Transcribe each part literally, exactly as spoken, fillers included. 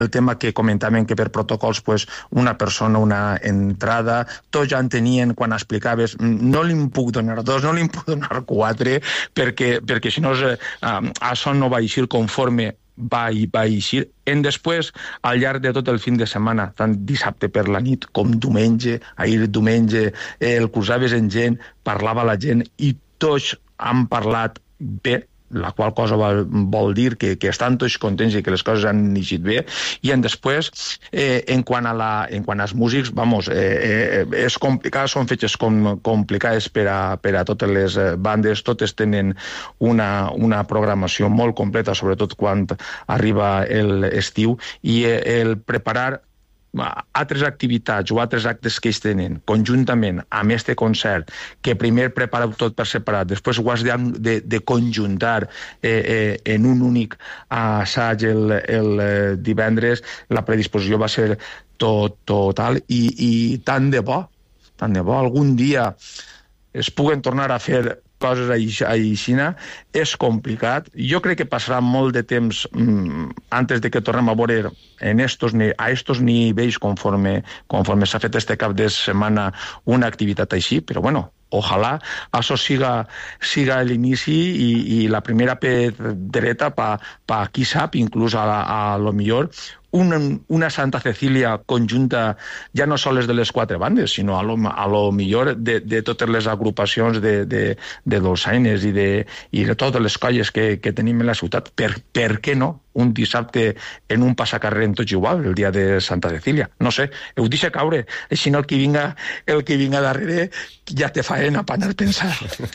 el tema que comentaven que per protocols pues, una persona, una entrada, tots ja en tenien quan explicaves, no li puc donar dos, no li puc donar quatre, perquè, perquè si no eh, això no va eixir conforme va, va eixir. En després, al llarg de tot el fin de setmana, tant dissabte per la nit com diumenge, ahir diumenge, eh, el cruzaves en gent, parlava la gent i tots han parlat bé, la qual cosa vol, vol dir que, que estan tots contents i que les coses han eixit bé. I en després, eh, en, quant a la, en quant als músics, vamos, eh, eh, és complicat, són fetges com, complicades per a, per a totes les bandes, totes tenen una, una programació molt completa, sobretot quan arriba l'estiu, i el preparar altres activitats o altres actes que ells tenen conjuntament amb este concert, que primer prepareu tot per separat, després ho has de, de, de conjuntar eh, eh, en un únic assaig el, el divendres, la predisposició va ser tot, total i, i tant de bo, tant de bo, algun dia es puguen tornar a fer coses aixina, és complicat. Jo crec que passarà molt de temps mmm, antes de que tornem a veure en estos, a estos nivells conforme, conforme s'ha fet este cap de setmana una activitat així, però bueno, ojalà això siga, siga l'inici i, i la primera pedreta pa, pa qui sap, inclús a, a lo millor una, una Santa Cecília conjunta ja no sols de les quatre bandes, sinó a lo, a lo millor de, de totes les agrupacions de, de, de dolçaines i de, i de totes les colles que, que tenim en la ciutat. Per, per què no? Un dissabte en un passacarrer en tots igual, el dia de Santa Cecília. No sé, ho deixa caure. Així no el que vinga, el que vinga darrere ja te faena per anar a pensar.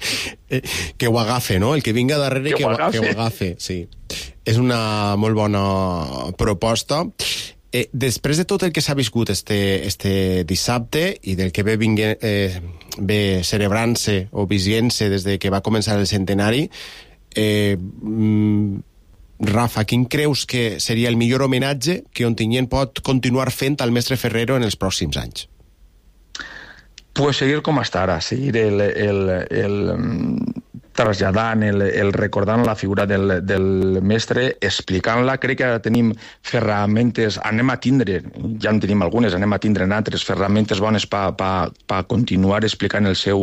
Que ho agafe, no? El que vinga darrere que, que, ho, agafe. que ho agafe, sí. És una molt bona proposta. Eh, després de tot el que s'ha viscut este, este dissabte i del que ve, vingue, eh, ve celebrant-se o vivint-se des de que va començar el centenari, eh, mm, Rafa, quin creus que seria el millor homenatge que Ontinyent pot continuar fent al mestre Ferrero en els pròxims anys? Pues seguir com està ara, seguir el, el, el, traslladant, el, el recordant la figura del, del mestre, explicant-la. Crec que ara tenim ferramentes, anem a tindre, ja en tenim algunes, anem a tindre altres ferramentes bones per pa, pa continuar explicant el seu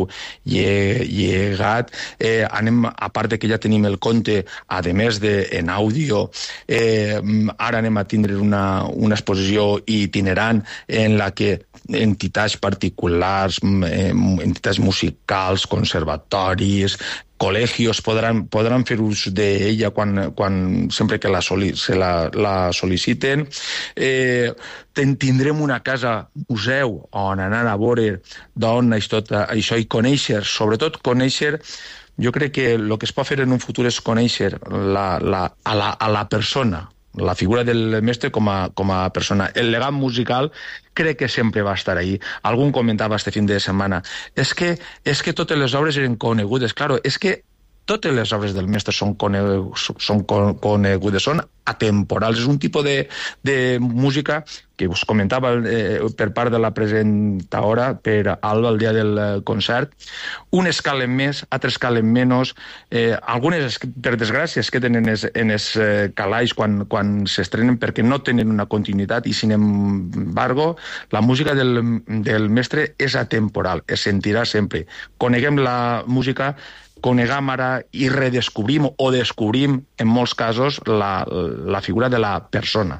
llegat. Eh, anem, a part de que ja tenim el conte, a més de en àudio, eh, ara anem a tindre una, una exposició itinerant en la que entitats particulars, eh, entitats musicals, conservatoris, col·legios podran, podran fer ús d'ella quan, quan, sempre que la, soli, se la, la sol·liciten. Eh, tindrem una casa museu on anar a veure d'on és tot això i conèixer, sobretot conèixer. Jo crec que el que es pot fer en un futur és conèixer la, la, a, la, a la persona, la figura del mestre com a, com a persona. El legat musical crec que sempre va estar ahí. Algun comentava este fin de setmana, és que, és que totes les obres eren conegudes. Claro, és que totes les obres del mestre són, conegudes, són conegudes, són atemporals. És un tipus de, de música que us comentava eh, per part de la presentadora, per Alba, el dia del concert. Unes calen més, altres calen menys. Eh, algunes, per desgràcia, es queden en els, en els eh, calaix quan, quan s'estrenen perquè no tenen una continuïtat i, sin embargo, la música del, del mestre és atemporal, es sentirà sempre. Coneguem la música, coneguem ara i redescobrim o descobrim, en molts casos, la, la figura de la persona.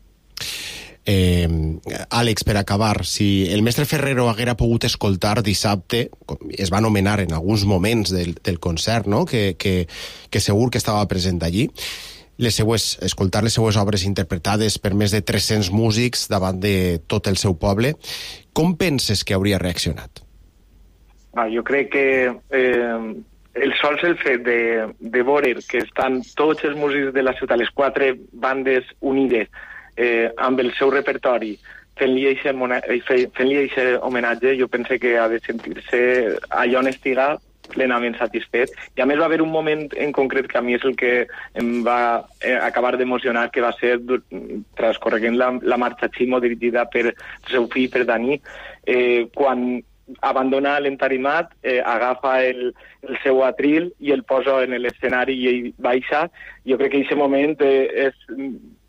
Eh, Àlex, per acabar, si el mestre Ferrero haguera pogut escoltar dissabte, es va anomenar en alguns moments del, del concert, no? que, que, que segur que estava present allí, les seues, escoltar les seues obres interpretades per més de tres-cents músics davant de tot el seu poble, com penses que hauria reaccionat? Ah, jo crec que eh, el sols el fet de, de veure que estan tots els músics de la ciutat, les quatre bandes unides, eh, amb el seu repertori, fent-li aquest homenatge, jo pense que ha de sentir-se allà on estiga plenament satisfet. I a més va haver un moment en concret que a mi és el que em va eh, acabar d'emocionar, que va ser transcorreguent la, la marxa Ximo dirigida per el seu fill, per Dani, eh, quan abandona l'entarimat, eh, agafa el, el seu atril i el posa en l'escenari i ell baixa. Jo crec que aquest moment eh, és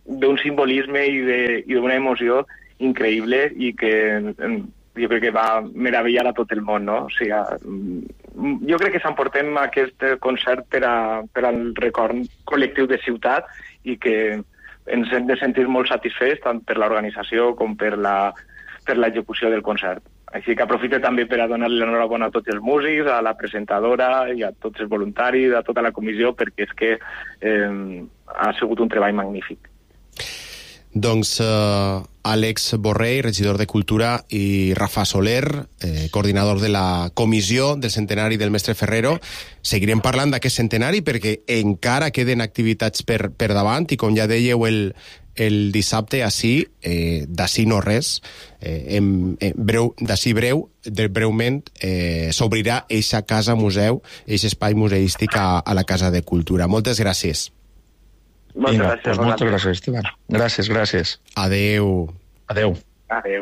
d'un simbolisme i d'una emoció increïble i que jo crec que va meravellar a tot el món, no? O sigui, jo crec que s'emportem aquest concert per, a, per al record col·lectiu de ciutat i que ens hem de sentir molt satisfets tant per l'organització com per la, per l'execució del concert. Així que aprofito també per a donar-li l'enhorabona a tots els músics, a la presentadora i a tots els voluntaris, a tota la comissió, perquè és que eh, ha sigut un treball magnífic. Doncs uh, Àlex Borrell, regidor de Cultura, i Rafa Soler, eh, coordinador de la comissió del centenari del Mestre Ferrero. Seguirem parlant d'aquest centenari perquè encara queden activitats per, per davant i, com ja dèieu el, el dissabte, així, eh, d'ací no res, eh, en, en breu, d'ací breu, de breument, eh, s'obrirà eixa casa museu, eixa espai museístic a, a la Casa de Cultura. Moltes gràcies. Moltes Vinga, gràcies. pues moltes gràcies, Esteban. Gràcies, gràcies. Adeu. Adeu. Adeu.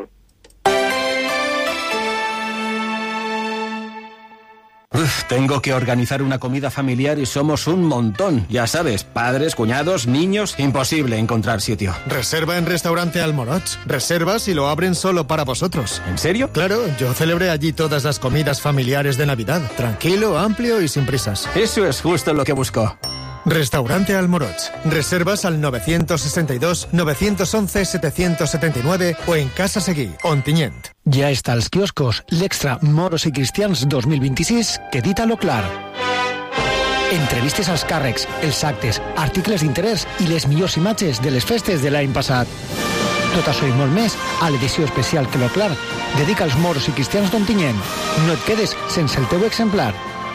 Uf, tengo que organizar una comida familiar y somos un montón. Ya sabes, padres, cuñados, niños, imposible encontrar sitio. Reserva en Restaurante Almoroch. Reservas y lo abren solo para vosotros. ¿En serio? Claro, yo celebré allí todas las comidas familiares de Navidad. Tranquilo, amplio y sin prisas. Eso es justo lo que busco. Restaurante Almoroch. Reservas al nueve sesenta y dos, nueve once, setecientos setenta y nueve o en Casa Seguí, Ontinyent. Ja està als quioscos l'extra Moros i Cristians dos mil vint-i-sis que dita-lo clar. Entrevistes als càrrecs, els actes, articles d'interès i les millors imatges de les festes de l'any passat. Tot això i molt més a l'edició especial que lo clar dedica als Moros i Cristians d'Ontinyent. No et quedes sense el teu exemplar.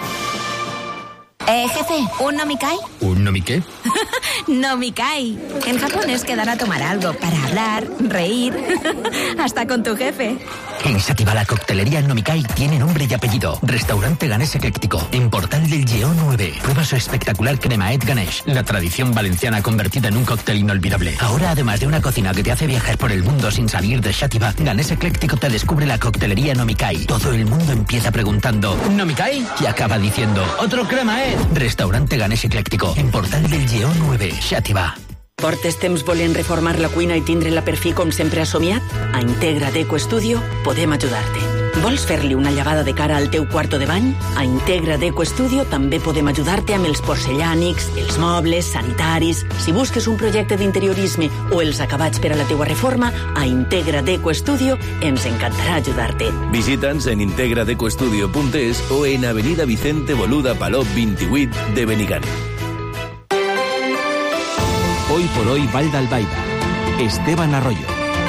Eh, jefe, ¿un nomikai? ¿Un nomiqué? Nomikai. En japonés quedar a tomar algo para hablar, reír, hasta con tu jefe. En Sativa la coctelería Nomikai tiene nombre y apellido. Restaurante Ganés Ecléctico, en Portal del Lleó nueve. Prueba su espectacular cremaet Ganesh, la tradición valenciana convertida en un cóctel inolvidable. Ahora, además de una cocina que te hace viajar por el mundo sin salir de Sativa, Ganés Ecléctico te descubre la coctelería Nomikai. Todo el mundo empieza preguntando ¿Nomikai? Y acaba diciendo ¿otro cremaet? Restaurante Ganés Ecléctico, en Portal del Lleó nueve, Sativa. Portes temps volent reformar la cuina i tindre-la per fi com sempre has somiat? A Integra Deco Studio podem ajudar-te. Vols fer-li una llevada de cara al teu quarto de bany? A Integra Deco Studio també podem ajudar-te amb els porcellànics, els mobles, sanitaris... Si busques un projecte d'interiorisme o els acabats per a la teua reforma, a Integra Deco Studio ens encantarà ajudar-te. Visita'ns en integra deco studio punt es o en Avenida Vicente Boluda Palop vint-i-vuit de Benigànim. Hoy por hoy, Vall d'Albaida. Esteban Arroyo.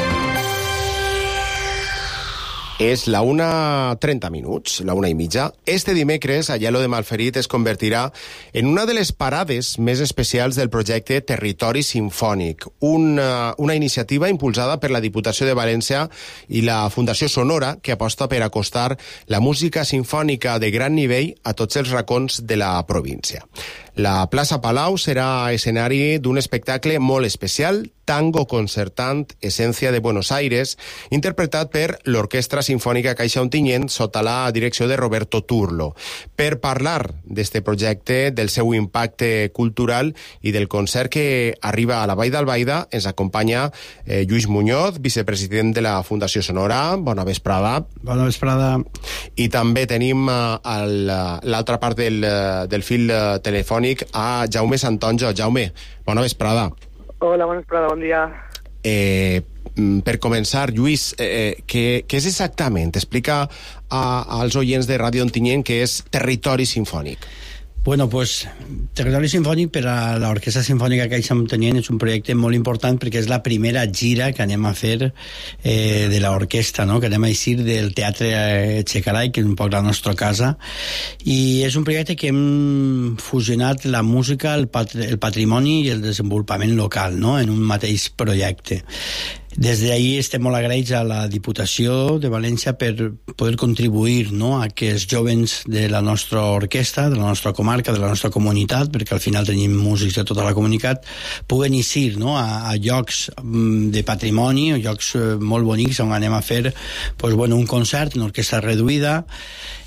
És la una trenta minuts, la una i mitja. Este dimecres, Aielo de Malferit es convertirà en una de les parades més especials del projecte Territori Simfònic, una, una iniciativa impulsada per la Diputació de València i la Fundació Sonora, que aposta per acostar la música simfònica de gran nivell a tots els racons de la província. La plaça Palau serà escenari d'un espectacle molt especial, Tango Concertant, Essència de Buenos Aires, interpretat per l'Orquestra Simfònica Caixa Ontinyent sota la direcció de Roberto Turlo. Per parlar d'este projecte, del seu impacte cultural i del concert que arriba a la Vall d'Albaida, ens acompanya eh, Lluís Muñoz, vicepresident de la Fundació Sonora. Bona vesprada. Bona vesprada. I també tenim eh, l'altra part del, del fil eh, telefònic a Jaume Santonjo. Jaume, bona vesprada. Hola, bona vesprada, bon dia. Eh, per començar, Lluís, eh, què, què és exactament? Explica a, als oients de Ràdio Ontinyent què és Territori Simfònic. Bueno, pues Territori Simfònic per a l'Orquestra Simfònica Caixa Ontinyent és un projecte molt important perquè és la primera gira que anem a fer eh, de l'orquestra, no? Que anem a eixir del Teatre Txecarai, que és un poc la nostra casa, i és un projecte que hem fusionat la música, el, patri el patrimoni i el desenvolupament local, no? En un mateix projecte. Des d'ahir estem molt agraïts a la Diputació de València per poder contribuir, no?, a que els jovens de la nostra orquestra, de la nostra comarca, de la nostra comunitat, perquè al final tenim músics de tota la comunitat, puguen eixir, no?, a, a llocs de patrimoni, a llocs molt bonics on anem a fer pues, bueno, un concert, una orquestra reduïda,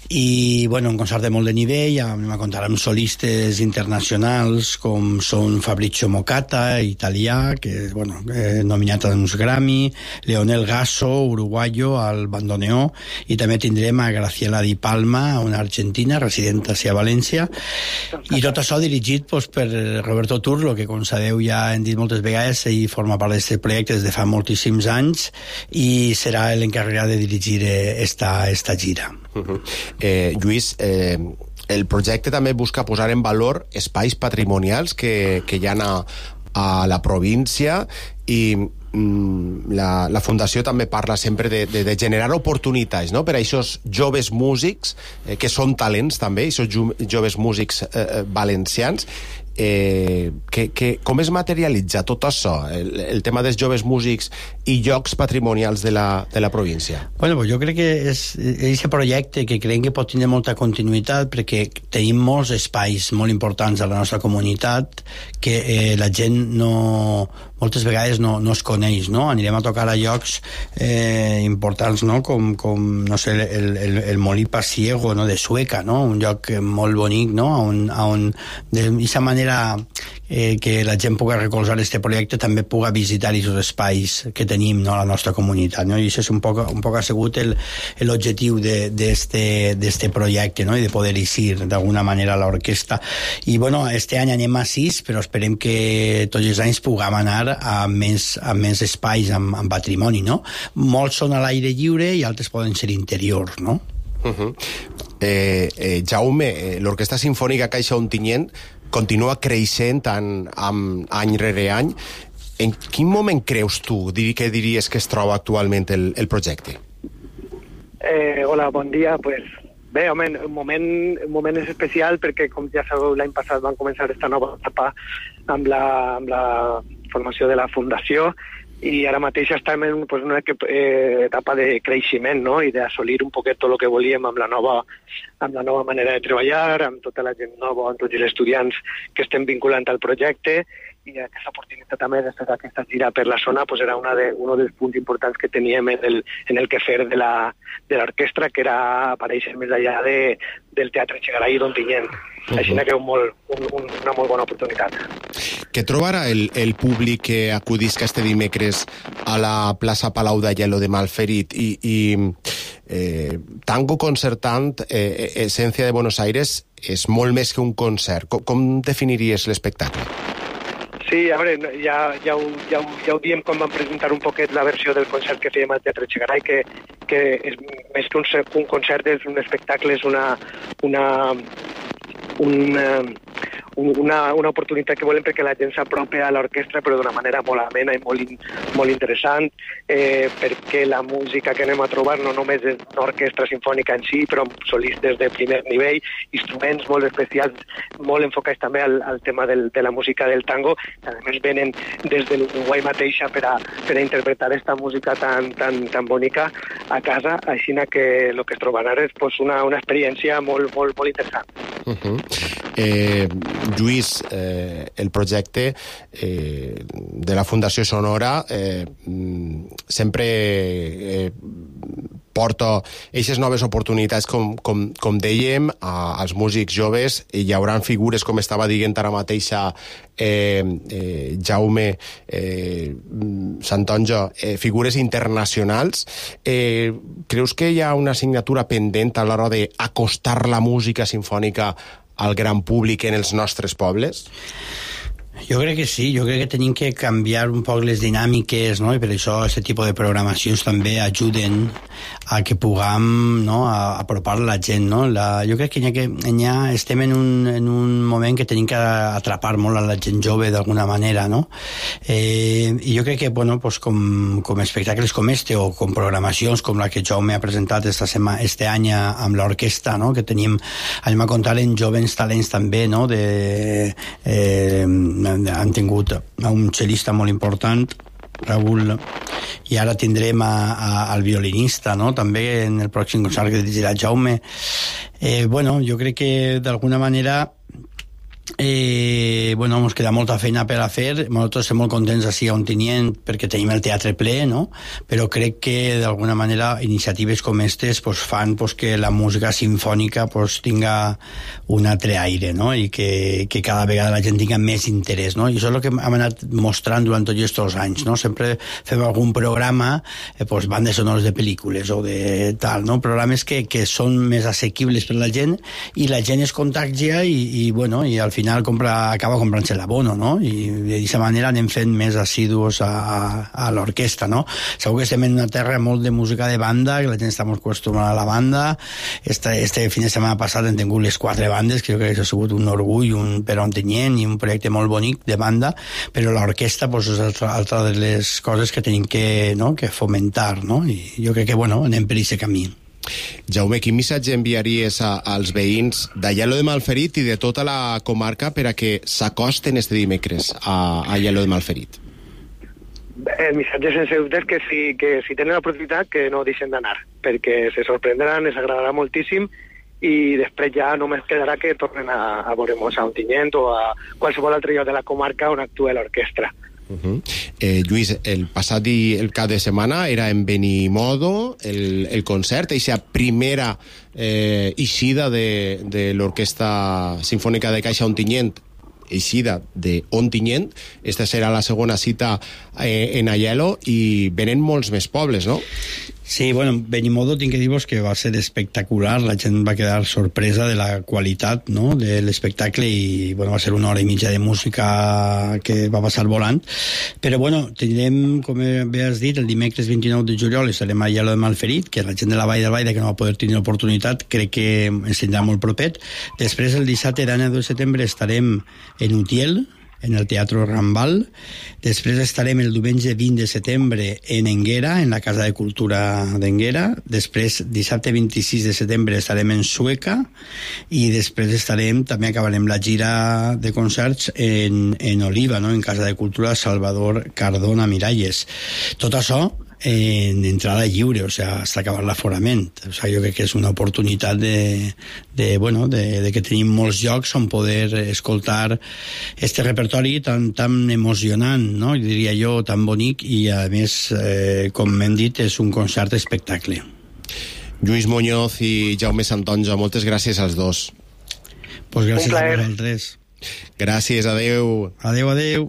i bueno, un concert de molt de nivell, anem a comptar amb solistes internacionals com són Fabrizio Mocatta, italià, que bueno, eh, nominat a uns Grammy, Leonel Gasso, uruguayo, al bandoneó, i també tindrem a Graciela Di Palma, una argentina resident a València, i tot això dirigit pues, per Roberto Turlo, que com sabeu ja hem dit moltes vegades, ell forma part d'aquest projecte des de fa moltíssims anys i serà l'encarregat de dirigir esta, esta gira. Uh-huh. eh, Lluís, eh, el projecte també busca posar en valor espais patrimonials que, que hi ha a, a la província i mm, la, la Fundació també parla sempre de, de, de generar oportunitats, no?, per a aquests joves músics eh, que són talents també, aquests jo, joves músics eh, valencians. Eh, que, que, com es materialitza tot això, el, el tema dels joves músics i llocs patrimonials de la, de la província? Bueno, pues jo crec que és aquest projecte que creiem que pot tenir molta continuïtat perquè tenim molts espais molt importants a la nostra comunitat que eh, la gent no, moltes vegades no, no es coneix, no? Anirem a tocar a llocs eh, importants, no? Com, com no sé, el, el, el Molí Pasiego, no? De Sueca, no? Un lloc molt bonic, no? On, on d'aquesta manera eh, que la gent pugui recolzar este projecte també pugui visitar aquests espais que tenim, no, a la nostra comunitat, no? I això és un poc, un poc ha sigut l'objectiu d'este projecte, no? I de poder eixir d'alguna manera a l'orquestra. I bueno, este any anem a sis, però esperem que tots els anys puguem anar a més, a més espais amb, amb patrimoni, no? Molts són a l'aire lliure i altres poden ser interiors, no? Uh-huh. eh, eh, Jaume, eh, l'Orquestra Simfònica Caixa Ontinyent continua creixent any, any rere any. En quin moment creus tu que diries que es troba actualment el, el projecte? Eh, hola, bon dia. Pues, bé, home, un moment, un moment és especial perquè, com ja sabeu, l'any passat van començar esta nova etapa amb la, amb la formació de la Fundació i ara mateix estem en pues, una eh, etapa de creixement, no? I d'assolir un poquet tot el que volíem amb la nova amb la nova manera de treballar, amb tota la gent nova, amb tots els estudiants que estem vinculant al projecte, i aquesta oportunitat també de fer aquesta gira per la zona pues, era una de, un dels punts importants que teníem en el, en el quefer de l'orquestra, que era aparèixer més allà de, del Teatre Echegaray d'Ontinyent. Uh-huh. Així que és un, un, una molt bona oportunitat. Què trobarà el, el públic que acudisca este dimecres a la plaça Palau d'Aielo de Malferit i, i eh, Tango Concertant, eh, Essència de Buenos Aires, és molt més que un concert. Com, com definiries l'espectacle? Sí, a veure, ja, ja, ho, ja, ho, ja ho diem quan vam presentar un poquet la versió del concert que fèiem al Teatre Echegaray, que, que és més que un, un concert, és un espectacle, és una, una, una, una, una oportunitat que volem perquè la gent s'apropi a l'orquestra, però d'una manera molt amena i molt, molt interessant, eh, perquè la música que anem a trobar no només és una orquestra simfònica en si, però amb solistes de primer nivell, instruments molt especials, molt enfocats també al, al tema del, de la música del tango, que a més venen des de l'Uruguai mateixa per a, per a interpretar aquesta música tan, tan, tan bonica a casa, així que el que es trobarà és pues, una, una experiència molt, molt, molt interessant. Uh-huh. eh, Lluís, eh, el projecte eh, de la Fundació Sonora eh, sempre eh, porta aquestes noves oportunitats, com, com, com dèiem, a, als músics joves. Hi haurà figures, com estava dient ara mateix eh, eh, Jaume eh, Santonja, eh, figures internacionals. Eh, creus que hi ha una assignatura pendent a l'hora d'acostar la música simfònica al gran públic en els nostres pobles? Jo crec que sí, jo crec que tenim que canviar un poc les dinàmiques, no? I per això aquest tipus de programacions també ajuden a que puguem, no? a apropar la gent, no? La, jo crec que, ja que ja estem en un, en un moment que tenim que atrapar molt a la gent jove d'alguna manera, no? Eh, I jo crec que, bueno, pues com, com espectacles com este o com programacions com la que Jaume ha presentat esta setmana, este any amb l'orquestra, no? Que tenim, anem a comptar en jovens talents també, no? De, eh, han tingut un cel·lista molt important, Raúl, i ara tindrem a, a, al violinista, no? També en el pròxim concert que dirigirà Jaume. Eh, bueno, jo crec que d'alguna manera Eh, bueno, ens queda molta feina per a fer. Nosaltres estem molt contents així a Ontinyent perquè tenim el teatre ple, no? Però crec que d'alguna manera iniciatives com aquestes pues, fan pues, que la música sinfònica pues, tinga un altre aire, no? I que, que cada vegada la gent tinga més interès, no? I això és el que hem anat mostrant durant tots aquests anys, no? Sempre fem algun programa, eh, pues, bandes sonores de pel·lícules o de tal, no? Programes que, que són més assequibles per la gent i la gent es contagia i, i bueno, i al final final compra, acaba comprant-se l'abono, no? I d'aquesta manera anem fent més assidus a, a, a l'orquestra, no? Segur que estem en una terra molt de música de banda, que la gent està molt acostumada a la banda. Este, este fin de setmana passat hem tingut les quatre bandes, que jo crec que ha sigut un orgull un per Ontinyent i un projecte molt bonic de banda, però l'orquestra pues, és altra, altra de les coses que tenim que, no? que fomentar, no? I jo crec que bueno, anem per aquest camí. Jaume, quin missatge enviaries a, als veïns d'Aielo de Malferit i de tota la comarca per a que s'acosten este dimecres a, a Aielo de Malferit? El missatge sense dubte és que si, que si tenen l'oportunitat que no deixen d'anar, perquè se sorprendran, els agradarà moltíssim i després ja només quedarà que tornen a, a veure-nos a Ontinyent o a qualsevol altre lloc de la comarca on actua l'orquestra. Uh-huh. eh, Lluís, el passat di, el cap de setmana era en Benimodo el, el concert, eixa primera eh, eixida de, de l'Orquestra Sinfònica de Caixa Ontinyent, eixida de Ontinyent. Esta serà la segona cita eh, en Aielo i venen molts més pobles, no? Sí, bueno, Benimodo tinc que dir-vos que va ser espectacular, la gent va quedar sorpresa de la qualitat, no?, de l'espectacle i, bueno, va ser una hora i mitja de música que va passar volant, però, bueno, tindrem, com bé has dit, el dimecres vint-i-nou de juliol estarem a Aielo de Malferit, que la gent de la Vall del Baida que no va poder tenir l'oportunitat, crec que ens tindrà molt propet. Després, el dissabte d'anada de setembre estarem en Utiel, en el Teatre Rambal. Després estarem el diumenge vint de setembre en Enguera, en la Casa de Cultura d'Enguera. Després, dissabte vint-i-sis de setembre, estarem en Sueca i després estarem, també acabarem la gira de concerts en, en Oliva, no?, en Casa de Cultura Salvador Cardona Miralles. Tot això en entrada lliure, o sea, hasta acabar l'aforament. O sea, jo crec que és una oportunitat de, de, bueno, de, de que tenim molts llocs on poder escoltar este repertori tan, tan emocionant, no?, diria jo, tan bonic i, a més, eh, com hem dit, és un concert espectacle. Lluís Muñoz i Jaume Santonja, moltes gràcies als dos. Pues gràcies a vosaltres. Gràcies, adeu. Adeu, adeu.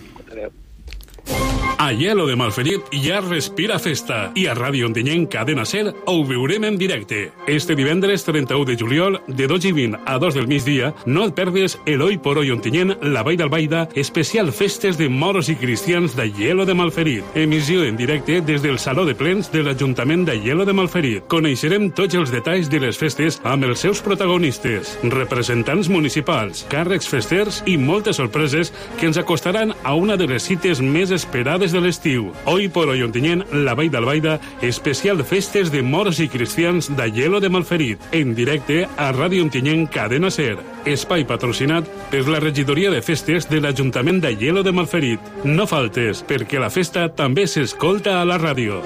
Aielo de Malferit ja respira festa i a Ràdio Ontinyent Cadena Ser ho viurem en directe. Este divendres trenta-u de juliol, de dos i vint a dos del migdia, no et perdes el Oi por Oi Ontinyent, la Vall del Baida, especial festes de moros i cristians d'Aielo de Malferit. Emissió en directe des del Saló de Plens de l'Ajuntament d'Aielo de Malferit. Coneixerem tots els detalls de les festes amb els seus protagonistes, representants municipals, càrrecs festers i moltes sorpreses que ens acostaran a una de les cites més esperades de l'estiu. Oi por Oi Ontinyent, la Vall d'Albaida, especial festes de moros i cristians d'Aielo de Malferit, en directe a Ràdio Ontinyent Cadena Ser. Espai patrocinat per la regidoria de festes de l'Ajuntament d'Aielo de Malferit. No faltes, perquè la festa també s'escolta a la ràdio.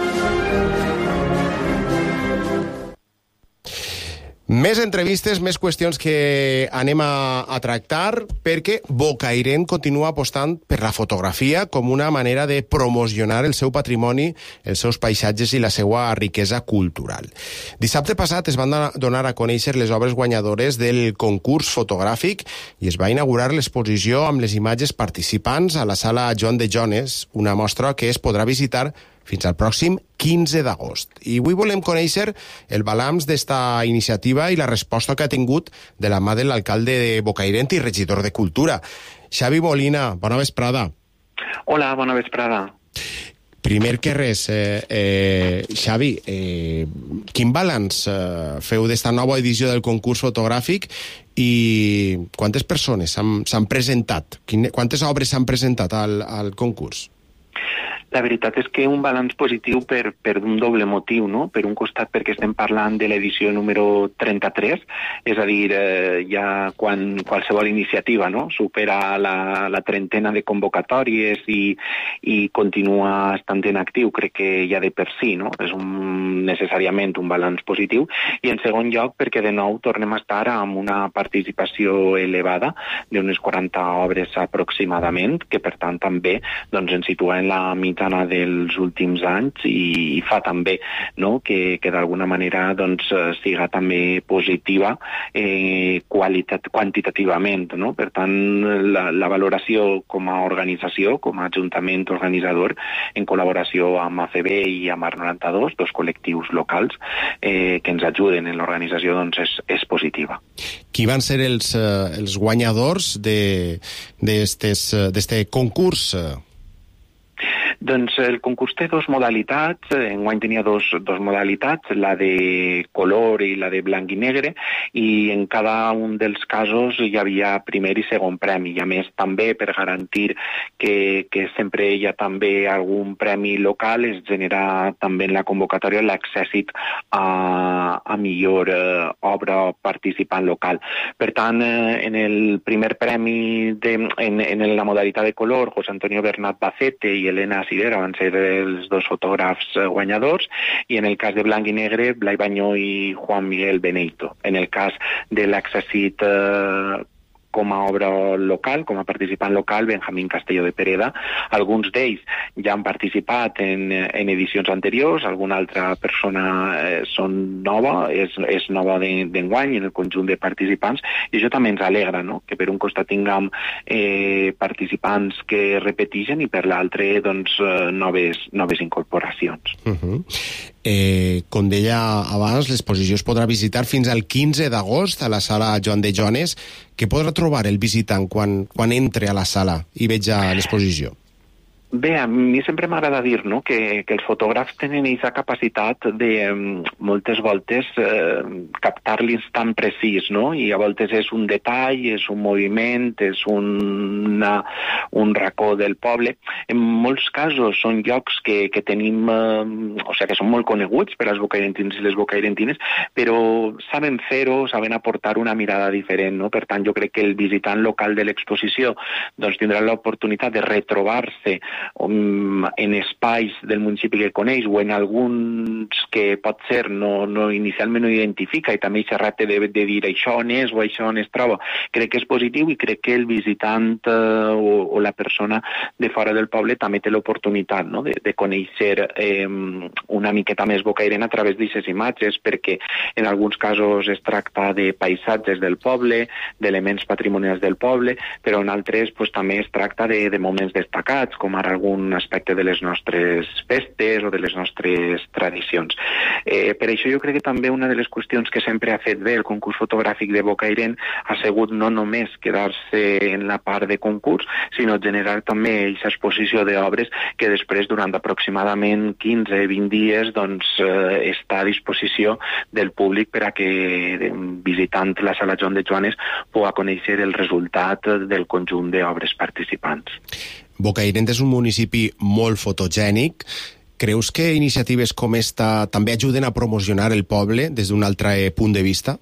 Més entrevistes, més qüestions que anem a, a tractar, perquè Bocairent continua apostant per la fotografia com una manera de promocionar el seu patrimoni, els seus paisatges i la seva riquesa cultural. Dissabte passat es van donar a conèixer les obres guanyadores del concurs fotogràfic i es va inaugurar l'exposició amb les imatges participants a la sala Joan de Jones, una mostra que es podrà visitar fins al pròxim quinze d'agost. I avui volem conèixer el balanç d'esta iniciativa i la resposta que ha tingut de la mà de l'alcalde de Bocairent i regidor de Cultura. Xavi Molina, bona vesprada. Hola, bona vesprada. Primer que res, eh, eh, Xavi, eh, quin balanç eh, feu d'esta nova edició del concurs fotogràfic i quantes persones s'han presentat? Quines, quantes obres s'han presentat al, al concurs? La veritat és que un balanç positiu per, per un doble motiu, no? Per un costat perquè estem parlant de l'edició número trenta-tres, és a dir, eh, ja quan qualsevol iniciativa, no? Supera la, la trentena de convocatòries i, i continua estant en actiu, crec que ja de per si, no? És un, necessàriament un balanç positiu. I en segon lloc perquè de nou tornem a estar amb una participació elevada d'unes quaranta obres aproximadament, que per tant també doncs, ens situa en la mitjana dels últims anys i, i fa també, no? que, que d'alguna manera doncs, siga també positiva eh, qualitat, quantitativament. No? Per tant, la, la valoració com a organització, com a ajuntament organitzador, en col·laboració amb A C B i amb A R noranta-dos, dos col·lectius locals eh, que ens ajuden en l'organització, doncs és, és positiva. Qui van ser els, els guanyadors d'este concurs? Doncs el concurs té dos modalitats, enguany tenia dos, dos modalitats, la de color i la de blanc i negre, i en cada un dels casos hi havia primer i segon premi, i a més també per garantir que, que sempre hi ha també algun premi local, es genera també en la convocatòria l'accèssit a, a millor eh, obra participant local. Per tant, eh, en el primer premi, de, en, en la modalitat de color, José Antonio Bernat Bacete i Elena Sidera van ser els dos fotògrafs guanyadors, i en el cas de blanc i negre, Blai Bañó i Juan Miguel Beneito. En el cas de l'accèssit eh, com a obra local, com a participant local, Benjamín Castelló de Pereda. Alguns d'ells ja han participat en, en edicions anteriors, alguna altra persona eh, són nova, és, és nova d'enguany en el conjunt de participants, i això també ens alegra, no? Que per un costat tinguem eh, participants que repeteixen i per l'altre doncs, noves, noves incorporacions. Uh-huh. Eh, com deia abans, l'exposició es podrà visitar fins al quinze d'agost a la sala Joan de Jones. Què podrà trobar el visitant quan, quan entre a la sala i veja l'exposició? Bé, a mi sempre m'agrada dir, no?, que, que els fotògrafs tenen aquesta capacitat de moltes voltes eh, captar l'instant precís, no? I a voltes és un detall, és un moviment, és una, un racó del poble. En molts casos són llocs que, que tenim, eh, o sigui, que són molt coneguts per als bocairentins i les bocairentines, però saben fer-ho, saben aportar una mirada diferent, no? Per tant, jo crec que el visitant local de l'exposició doncs, tindrà l'oportunitat de retrobar-se en espais del municipi que coneix o en alguns que pot ser no, no inicialment no identifica, i també aquest repte de, de dir això on és o això on es troba. Crec que és positiu i crec que el visitant eh, o, o la persona de fora del poble també té l'oportunitat, no?, de, de conèixer eh, una miqueta més Bocairent a través d'aquestes imatges, perquè en alguns casos es tracta de paisatges del poble, d'elements patrimonials del poble, però en altres pues, també es tracta de, de moments destacats, com ara algun aspecte de les nostres festes o de les nostres tradicions. Eh, per això jo crec que també una de les qüestions que sempre ha fet bé el concurs fotogràfic de Bocairent ha sigut no només quedar-se en la part de concurs, sinó generar també aquesta exposició d'obres que després, durant aproximadament quinze a vint dies, doncs, eh, està a disposició del públic per a que, visitant la sala Joan de Joanes, pugui conèixer el resultat del conjunt d'obres participants. Bocairent és un municipi molt fotogènic. Creus que iniciatives com esta també ajuden a promocionar el poble des d'un altre punt de vista?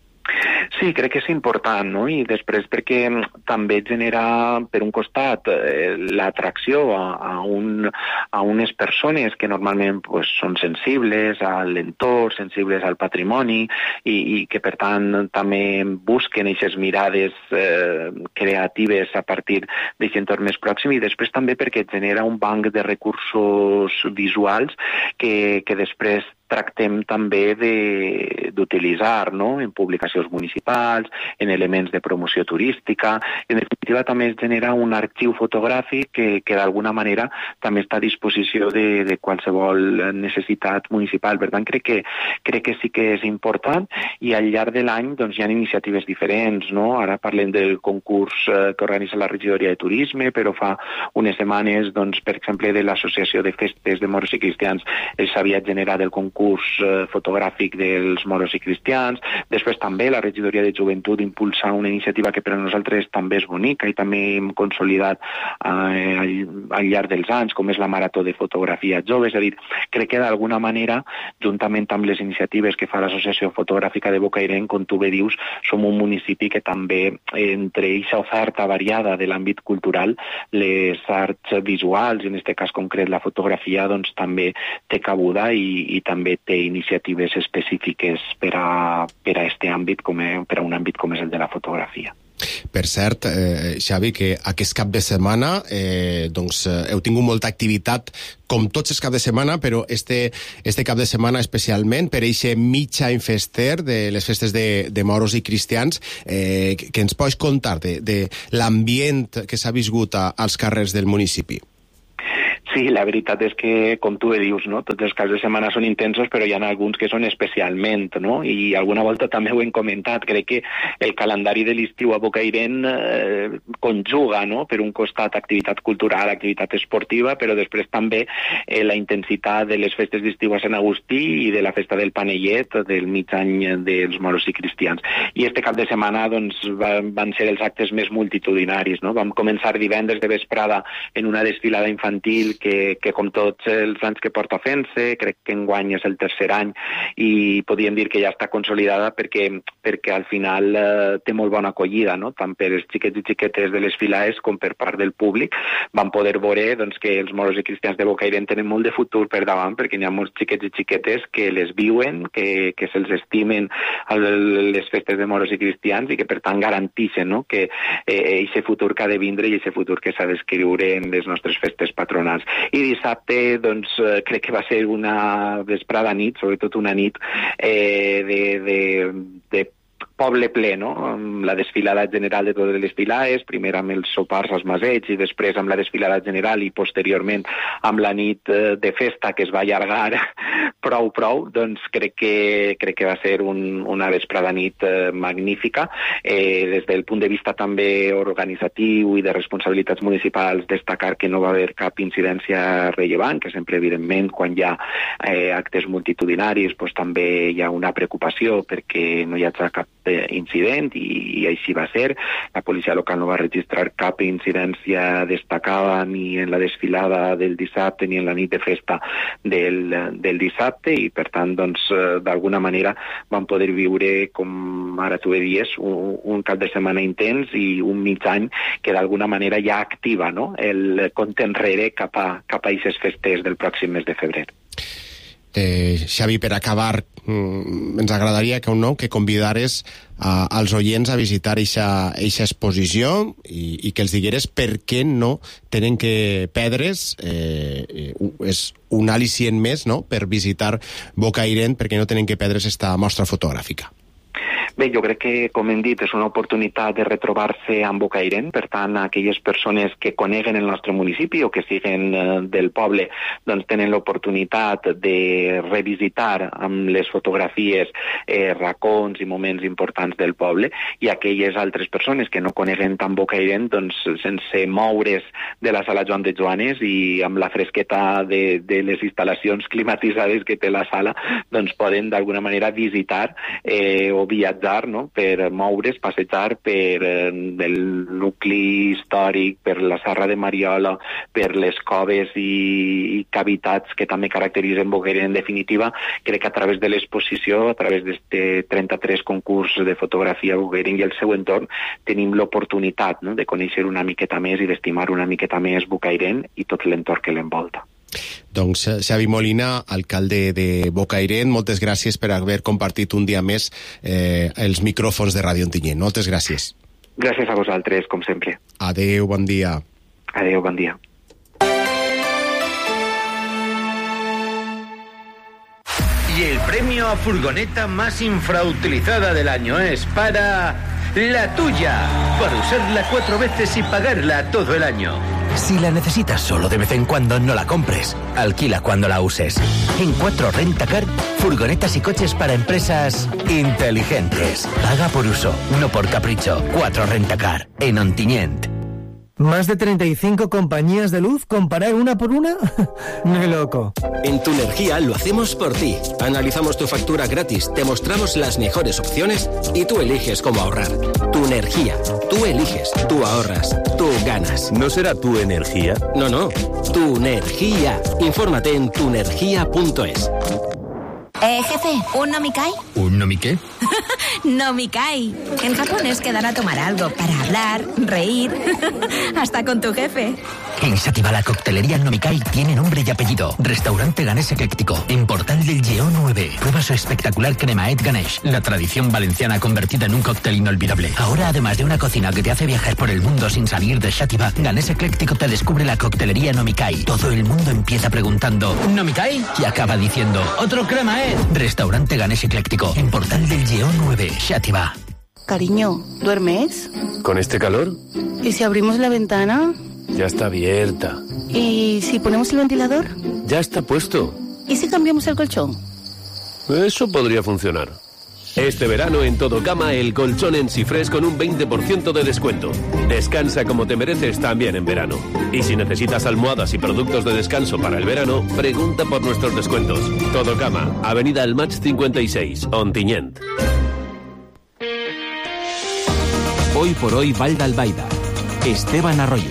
Sí, crec que és important, no? I després perquè també genera, per un costat, eh, l'atracció a, a, un, a unes persones que normalment pues, són sensibles a l'entorn, sensibles al patrimoni, i, i que per tant també busquen aquestes mirades eh, creatives a partir d'aquest entorn més pròxim, i després també perquè genera un banc de recursos visuals que, que després tractem també d'utilitzar, no?, en publicacions municipals, en elements de promoció turística. En definitiva, també es genera un arxiu fotogràfic que, que d'alguna manera també està a disposició de, de qualsevol necessitat municipal. Per tant, crec que, crec que sí que és important, i al llarg de l'any doncs, hi ha iniciatives diferents, no? Ara parlem del concurs eh, que organitza la regidoria de turisme, però fa unes setmanes, doncs, per exemple, de l'Associació de Festes de Moros i Cristians, els havia generat el concurs concurs eh, fotogràfic dels moros i cristians. Després també la regidoria de joventut impulsa una iniciativa que per a nosaltres també és bonica i també hem consolidat eh, al, al llarg dels anys, com és la Marató de Fotografia Jove. És a dir, crec que d'alguna manera, juntament amb les iniciatives que fa l'Associació Fotogràfica de Bocairent, com tu bé dius, som un municipi que també, entre aquesta oferta variada de l'àmbit cultural, les arts visuals, en aquest cas concret la fotografia, doncs també té cabuda i, i també té iniciatives específiques per a, per a este àmbit, com és, per a un àmbit com és el de la fotografia. Per cert, eh, Xavi, que aquest cap de setmana eh, doncs, eh, heu tingut molta activitat, com tots els cap de setmana, però este, este cap de setmana especialment per eixe mig any fester de les festes de, de moros i cristians, eh, que, que ens pots contar de, de l'ambient que s'ha viscut a, als carrers del municipi? Sí, la veritat és que, com tu dius, no? Tots els caps de setmana són intensos, però hi ha alguns que són especialment, no? I alguna volta també ho hem comentat. Crec que el calendari de l'estiu a Bocairent eh, conjuga, no? Per un costat activitat cultural, activitat esportiva, però després també eh, la intensitat de les festes d'estiu a Sant Agustí i de la festa del Panellet, del mig any dels moros i cristians. I este cap de setmana doncs, va, van ser els actes més multitudinaris, no? Vam començar divendres de vesprada en una desfilada infantil que, que com tots els anys que porta fent-se, crec que enguany és el tercer any i podríem dir que ja està consolidada perquè, perquè al final eh, té molt bona acollida, no? Tant per els xiquets i xiquetes de les filades com per part del públic. Van poder veure doncs, que els moros i cristians de Bocairent tenen molt de futur per davant perquè hi ha molts xiquets i xiquetes que les viuen, que, que se'ls estimen a les festes de moros i cristians i que per tant garanteixen, no? que aquest eh, futur que ha de vindre i aquest futur que s'ha d'escriure en les nostres festes patronals. I dissabte, doncs, crec que va ser una vesprada nit, sobretot una nit eh, de, de, de poble ple, no? Amb la desfilada general de totes les filades, primer amb els sopars als masets i després amb la desfilada general i posteriorment amb la nit de festa que es va allargar prou, prou, doncs crec que, crec que va ser un, una vesprada nit eh, magnífica. Eh, des del punt de vista també organitzatiu i de responsabilitats municipals, destacar que no va haver cap incidència rellevant, que sempre, evidentment, quan hi ha eh, actes multitudinaris, doncs també hi ha una preocupació perquè no hi ha cap incident i, i així va ser. La policia local no va registrar cap incidència destacada ni en la desfilada del dissabte ni en la nit de festa del, del dissabte i per tant doncs d'alguna manera vam poder viure, com ara tu dies, un, un cap de setmana intens i un mig any que d'alguna manera ja activa, no? El compte enrere cap a, cap a aquestes festes del pròxim mes de febrer. Eh, Xavi, per acabar, mm, ens agradaria que, no, que convidares a, als oients a visitar eixa exposició i, i que els digueres per què no tenen que perdre's, eh, és un al·licient més, no?, per visitar Bocairent, perquè no tenen que perdre's esta mostra fotogràfica. Bé, jo crec que, com hem dit, és una oportunitat de retrobar-se amb Bocairent, per tant, aquelles persones que coneguen el nostre municipi o que siguen eh, del poble, doncs tenen l'oportunitat de revisitar amb les fotografies eh, racons i moments importants del poble, i aquelles altres persones que no coneguen tant Bocairent, doncs sense moure's de la sala Joan de Joanes i amb la fresqueta de, de les instal·lacions climatitzades que té la sala, doncs poden d'alguna manera visitar eh, o viatjar, no? Per moure's, passejar per eh, el nucli històric, per la Serra de Mariola, per les coves i, i cavitats que també caracteritzen Bocairent. En definitiva, crec que a través de l'exposició, a través d'aquest trenta-tres concurs de fotografia a Bocairent i el seu entorn, tenim l'oportunitat, no?, de conèixer una miqueta més i d'estimar una miqueta més Bocairent i tot l'entorn que l'envolta. Doncs Xavi Molina, alcalde de Bocairent, moltes gràcies per haver compartit un dia més eh, els micròfons de Ràdio Ontinyent. Moltes gràcies. Gràcies a vosaltres, com sempre. Adeu, bon dia. Adeu, bon dia. Y el premio a furgoneta más infrautilizada del año es para la tuya, para usarla cuatro veces y pagarla todo el año. Si la necesitas solo de vez en cuando, no la compres. Alquila cuando la uses. En cuatro Rentacar, furgonetas y coches para empresas inteligentes. Paga por uso, no por capricho. cuatro Rentacar, en Ontinyent. ¿Más de treinta y cinco compañías de luz? ¿Comparar una por una? ¡Ni loco! En Tunergia lo hacemos por ti. Analizamos tu factura gratis, te mostramos las mejores opciones y tú eliges cómo ahorrar. Tunergia. Tú eliges, tú ahorras, tú ganas. ¿No será tu energía? No, no. Tunergia. Infórmate en tunergia punto es. Eh, jefe, ¿un nomikai? ¿Un nomiqué? Nomikai. En Japón es quedar a tomar algo para hablar, reír, hasta con tu jefe. En Sativa la coctelería Nomikai tiene nombre y apellido. Restaurante Ganés Ecléctico, en Portal del Lleó nueve. Prueba su espectacular Cremaet Ganesh, la tradición valenciana convertida en un cóctel inolvidable. Ahora, además de una cocina que te hace viajar por el mundo sin salir de Sativa, Ganés Ecléctico te descubre la coctelería Nomikai. Todo el mundo empieza preguntando ¿Nomikai? Y acaba diciendo ¡otro Cremaet! Restaurante Ganés Ecléctico, en Portal del Lleó nueve, Sativa. Cariño, ¿duermes? ¿Con este calor? ¿Y si abrimos la ventana? Ya está abierta. ¿Y si ponemos el ventilador? Ya está puesto. ¿Y si cambiamos el colchón? Eso podría funcionar. Este verano en Todo Cama el colchón en Sifres con un veinte por ciento de descuento. Descansa como te mereces también en verano. Y si necesitas almohadas y productos de descanso para el verano, pregunta por nuestros descuentos. Todo Cama, Avenida El Match cincuenta y seis, Ontinyent. Hoy por hoy Vall d'Albaida. Esteban Arroyo.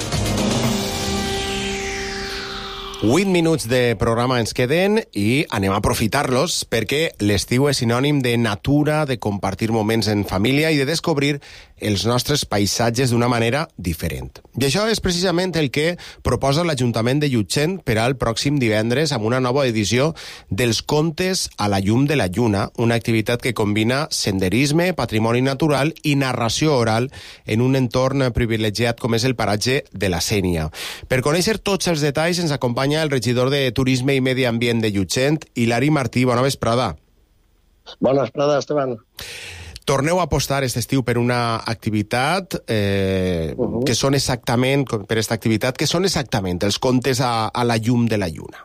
vuit minuts de programa ens queden i anem a aprofitar-los perquè l'estiu és sinònim de natura, de compartir moments en família i de descobrir els nostres paisatges d'una manera diferent. I això és precisament el que proposa l'Ajuntament de Llutxent per al pròxim divendres amb una nova edició dels Contes a la llum de la lluna, una activitat que combina senderisme, patrimoni natural i narració oral en un entorn privilegiat com és el paratge de la Sénia. Per conèixer tots els detalls ens acompanya el regidor de Turisme i Medi Ambient de Llutxent, Hilari Martí. Bona vesprada. Bona vesprada, Esteban. Torneu a apostar aquest estiu per una activitat eh, uh -huh. que són exactament, per aquesta activitat, que són exactament els contes a, a la llum de la lluna.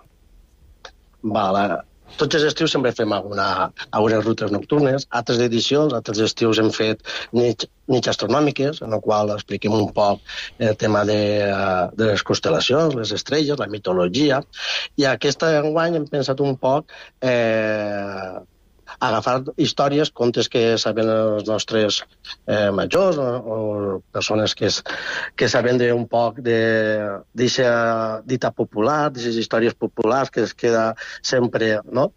Vale. Tots els estius sempre fem alguna, algunes rutes nocturnes, altres edicions, altres estius hem fet nits, nits astronòmiques, en el qual expliquem un poc el tema de, de les constel·lacions, les estrelles, la mitologia, i aquesta enguany hem pensat un poc eh, agafar històries, contes que saben els nostres eh, majors o, o persones que, es, que saben de un poc d'aquesta dita popular, d'aquestes històries populars que es queda sempre, no?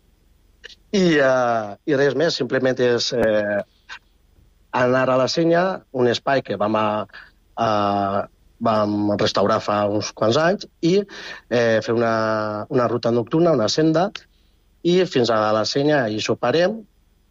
I, eh, i res més, simplement és eh, anar a la Sénia, un espai que vam a, a vam restaurar fa uns quants anys i eh, fer una, una ruta nocturna, una senda, i fins a la Sénia hi soparem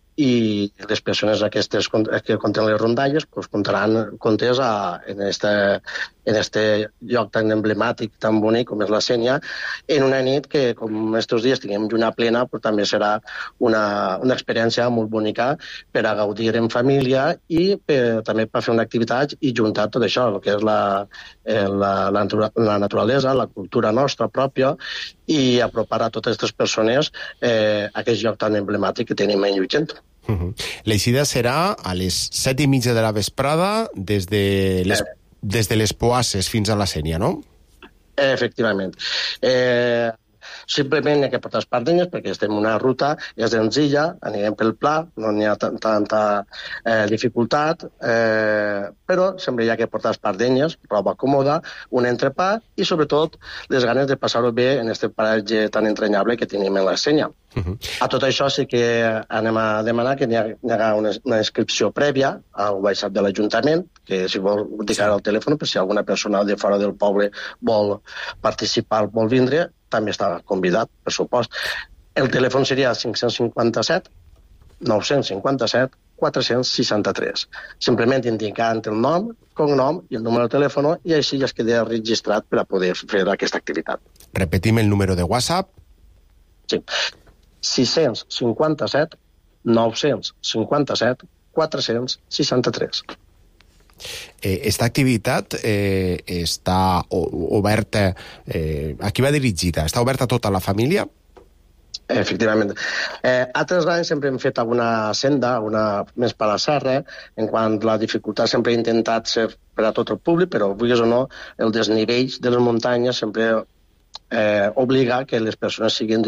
i les persones aquestes que conten les rondalles pues, contaran contes a, en este en este lloc tan emblemàtic, tan bonic com és la Sénia, en una nit que, com estos dies tinguem lluna plena, però també serà una, una experiència molt bonica per a gaudir en família i per, també per fer una activitat i juntar tot això, el que és la, la, la, la naturalesa, la cultura nostra pròpia, i apropar a totes aquestes persones eh, a aquest lloc tan emblemàtic que tenim en Llutxent. Uh-huh. L'eixida serà a les set i mitja de la vesprada des de les, eh. des de les Poasses fins a la Sénia, no? Efectivament. Eh, simplement hi ha que portar espardenyes perquè estem en una ruta, és senzilla, anirem pel pla, no n'hi ha tanta eh, dificultat, eh, però sempre hi ha que portar espardenyes, roba còmoda, un entrepà i sobretot les ganes de passar-ho bé en aquest paratge tan entranyable que tenim en la Sénia. Uh-huh. A tot això sí que anem a demanar que hi ha, hi ha una, una inscripció prèvia al WhatsApp de l'Ajuntament, que si vol indicar el telèfon, per si alguna persona de fora del poble vol participar, vol vindre, també està convidat, per supost. El telèfon seria cinc-cents cinquanta-set nou-cents cinquanta-set quatre-cents seixanta-tres. Simplement indicant el nom, cognom i el número de telèfon, i així ja es queda registrat per a poder fer aquesta activitat. Repetim el número de WhatsApp. Sí. sis-cents cinquanta-set nou-cents cinquanta-set quatre-cents seixanta-tres. Eh, esta activitat eh, està oberta, eh, a qui va dirigida? Està oberta a tota la família? Efectivament. Eh, altres anys sempre hem fet alguna senda, una més per la serra, en quant la dificultat sempre he intentat ser per a tot el públic, però, vulguis o no, el desnivell de les muntanyes sempre eh, obliga que les persones siguin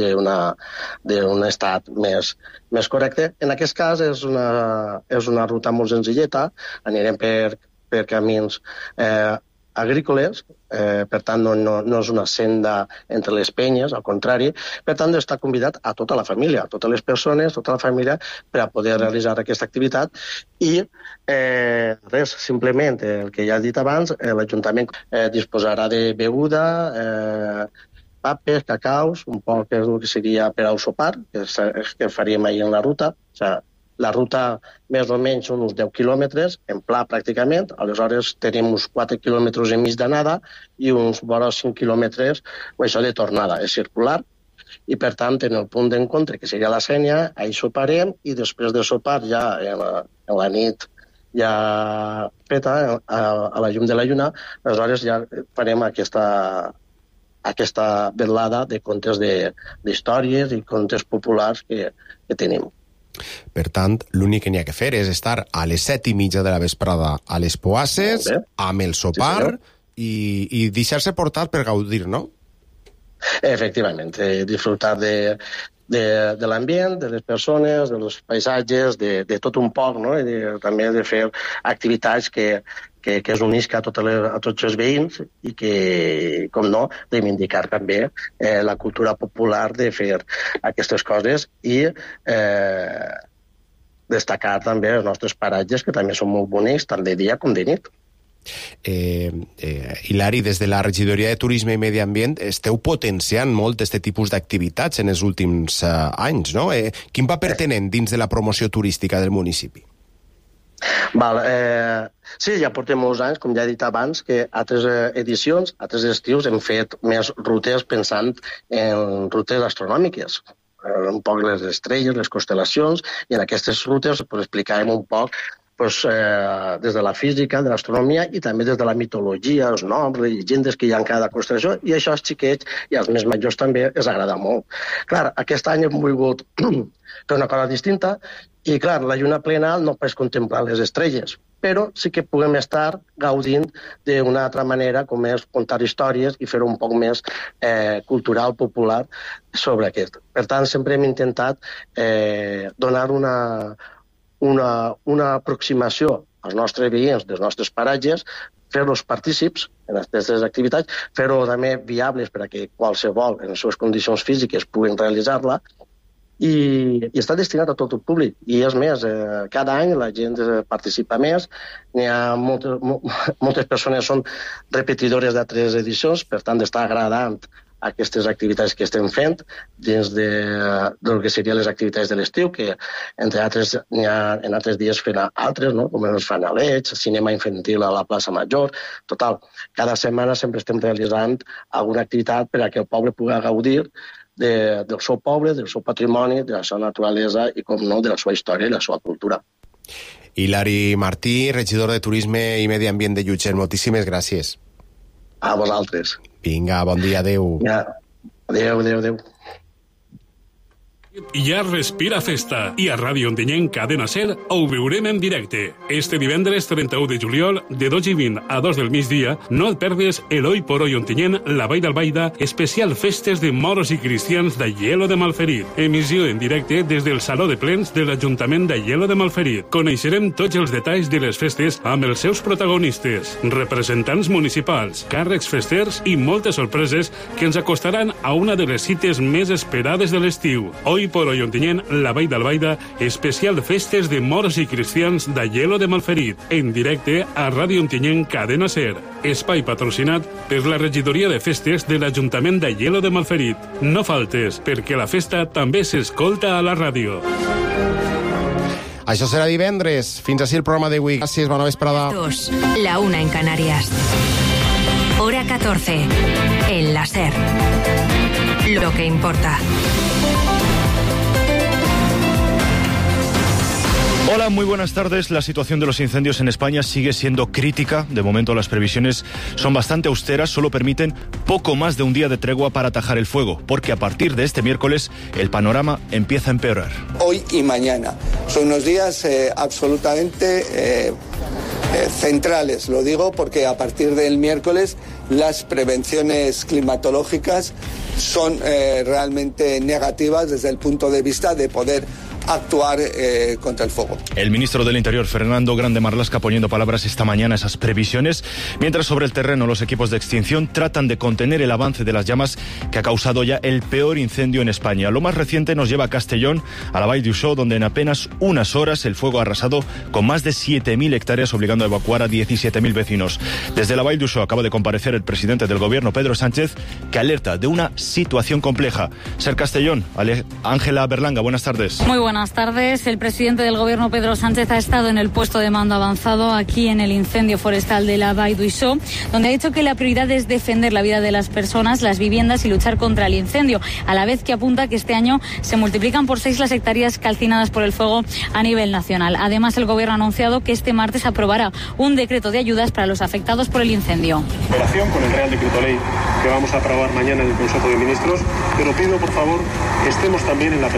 d'un estat més, més correcte. En aquest cas és una, és una ruta molt senzilleta, anirem per, per camins eh, agrícoles, eh, per tant no, no, no és una senda entre les penyes, al contrari, per tant està convidat a tota la família, a totes les persones, tota la família, per a poder realitzar aquesta activitat i eh, res, simplement el que ja he dit abans, eh, l'Ajuntament eh, disposarà de beguda, eh, papes, cacaus, un poc el que seria per al sopar, que, que faríem ahir en la ruta, o sigui, la ruta més o menys són uns deu quilòmetres, en pla pràcticament, aleshores tenim uns quatre quilòmetres i mig d'anada i uns vora cinc quilòmetres, o això de tornada, és circular, i per tant en el punt d'encontre, que seria la Sénia, ahir soparem i després de sopar ja en la, en la nit ja feta, a, a la llum de la lluna, aleshores ja farem aquesta, aquesta velada de contes d'històries i contes populars que, que tenim. Per tant, l'únic que n'hi ha que fer és estar a les set i mitja de la vesprada a les Poasses, amb el sopar, sí, i, i deixar-se portar per gaudir, no? Efectivament, eh, disfrutar de, de, de l'ambient, de les persones, de los paisatges, de, de tot un poc, no? I de, també de fer activitats que, que, que es unisca a, tot les, a tots els veïns i que, com no, reivindicar també eh, la cultura popular de fer aquestes coses i eh, destacar també els nostres paratges, que també són molt bonics, tant de dia com de nit. Eh, eh, Hilari, des de la Regidoria de Turisme i Medi Ambient esteu potenciant molt aquest tipus d'activitats en els últims eh, anys, no? Eh, quin paper tenen dins de la promoció turística del municipi? Val, eh, sí, ja portem molts anys, com ja he dit abans, que altres edicions, altres estius, hem fet més rutes pensant en rutes astronòmiques, un poc les estrelles, les constel·lacions, i en aquestes rutes pues, explicàvem un poc pues, eh, des de la física, de l'astronomia i també des de la mitologia, els noms, les llegendes que hi ha en cada constel·lació, i això als xiquets i als més majors també els agrada molt. Clar, aquest any hem volgut fer una cosa distinta i, clar, la lluna plena no pots contemplar les estrelles, però sí que puguem estar gaudint d'una altra manera, com és contar històries i fer un poc més eh, cultural, popular sobre aquest. Per tant, sempre hem intentat eh, donar una, una, una aproximació als nostres veïns dels nostres paratges, fer-los partícips en aquestes activitats, fer-ho també viables perquè qualsevol, en les seves condicions físiques, puguin realitzar-la, i, i està destinat a tot el públic. I és més, eh, cada any la gent participa més, n'hi ha moltes, moltes persones són repetidores d'altres edicions, per tant està agradant aquestes activitats que estem fent dins de, del que serien les activitats de l'estiu, que entre altres n'hi ha en altres dies fent altres, no? Com els fanalets, cinema infantil a la plaça Major. Total, cada setmana sempre estem realitzant alguna activitat per a que el poble pugui gaudir de, del seu poble, del seu patrimoni, de la seva naturalesa i, com no, de la seva història i la seva cultura. Hilari Martí, regidor de Turisme i Medi Ambient de Llutxent, moltíssimes gràcies. A vosaltres. Vinga, bon dia, adeu. Ja. Adeu, adeu, adeu. Ja respira festa i a Ràdio Ontinyent Cadena Ser ho viurem en directe. Este divendres trenta-u de juliol, de dotze i vint a dos del migdia, no et perdes el Hoy por Hoy Ontinyent, la Vall d'Albaida, especial festes de moros i cristians d'Aielo de Malferit. Emissió en directe des del Saló de Plens de l'Ajuntament d'Aielo de Malferit. Coneixerem tots els detalls de les festes amb els seus protagonistes, representants municipals, càrrecs festers i moltes sorpreses que ens acostaran a una de les cites més esperades de l'estiu. Hoy por Hoy Ontinyent, la Vall d'Albaida, especial festes de moros i cristians d'Aielo de Malferit, en directe a Ràdio Ontinyent Cadena Ser. Espai patrocinat per la Regidoria de Festes de l'Ajuntament d'Aielo de Malferit. No faltes, perquè la festa també s'escolta a la ràdio. Això serà divendres. Fins així el programa d'avui. Gràcies, bona vesprada. Dos, la una en Canarias. Hora catorce. En la Ser. Lo que importa. Hola, muy buenas tardes. La situación de los incendios en España sigue siendo crítica. De momento las previsiones son bastante austeras, solo permiten poco más de un día de tregua para atajar el fuego, porque a partir de este miércoles el panorama empieza a empeorar. Hoy y mañana son unos días eh, absolutamente eh, eh, centrales. Lo digo porque a partir del miércoles las prevenciones climatológicas son eh, realmente negativas desde el punto de vista de poder actuar eh, contra el fuego. El ministro del Interior, Fernando Grande Marlaska, poniendo palabras esta mañana a esas previsiones, mientras sobre el terreno los equipos de extinción tratan de contener el avance de las llamas que ha causado ya el peor incendio en España. Lo más reciente nos lleva a Castellón, a la Vall d'Uixó, donde en apenas unas horas el fuego ha arrasado con más de siete mil hectáreas, obligando a evacuar a diecisiete mil vecinos. Desde la Vall d'Uixó acaba de comparecer el presidente del gobierno, Pedro Sánchez, que alerta de una situación compleja. Ser Castellón, Ángela Berlanga, buenas tardes. Muy buenas tardes. El presidente del gobierno, Pedro Sánchez, ha estado en el puesto de mando avanzado aquí en el incendio forestal de la Vall d'Uixó, donde ha dicho que la prioridad es defender la vida de las personas, las viviendas y luchar contra el incendio, a la vez que apunta que este año se multiplican por seis las hectáreas calcinadas por el fuego a nivel nacional. Además, el gobierno ha anunciado que este martes aprobará un decreto de ayudas para los afectados por el incendio. Operación con el Real Decreto Ley que vamos a aprobar mañana en el Consejo de Ministros, pero pido por favor que estemos también en la